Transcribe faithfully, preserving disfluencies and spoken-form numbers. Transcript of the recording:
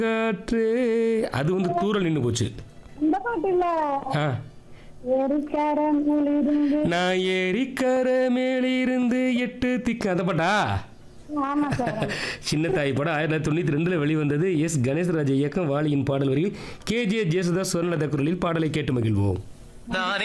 காற்று அது வந்து தூரல் நின்று போச்சு. இந்த பாட்டு இல்ல. ஆ எரிக்கரமிலிருந்து. நான் ஏரிக்கர மேலிருந்து எட்டு திக்கு அந்த பாட்டா? ஆமா சார். சின்ன தாய் படம் ஆயிரத்தி தொள்ளாயிரத்தி தொண்ணூற்றி ரெண்டில் வெளிவந்தது. எஸ் கணேசராஜ் இயக்கம், வாலியின் பாடல் வரியில் கே ஜே ஜேசுதாஸ் சுவர்ணலதா குரலில் பாடலை கேட்டு மகிழ்வோம்.